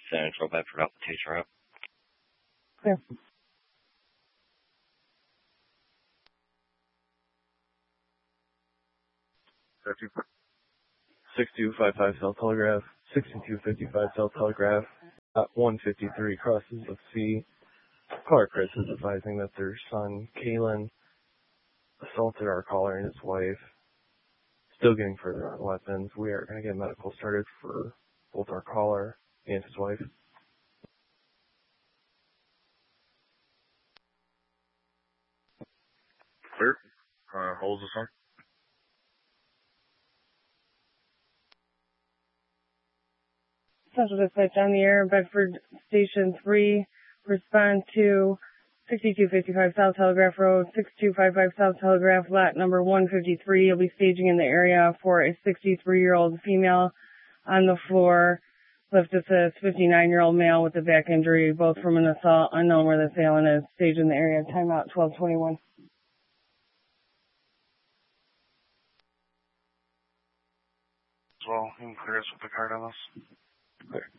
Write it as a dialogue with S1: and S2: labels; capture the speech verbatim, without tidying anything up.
S1: Central Bedford Alpha Teacher up.
S2: Clear.
S3: six two five five Cell Telegraph, sixty-two fifty-five Cell Telegraph, at one fifty-three crosses of C. Caller Chris is advising that their son, Kalen, assaulted our caller and his wife. Still getting further on weapons. We are going to get medical started for both our caller and his wife.
S4: Clear. Uh, hold this on.
S2: Central Dispatch on the air, Bedford Station three. Respond to sixty-two fifty-five South Telegraph Road, sixty-two fifty-five South Telegraph, lot number one fifty-three. You'll be staging in the area for a sixty-three-year-old female on the floor. Left assist, fifty-nine-year-old male with a back injury, both from an assault. Unknown where the assailant is. Staged in the area. Timeout twelve twenty-one.
S4: Well, you can clear us with the card on this.
S3: Clear.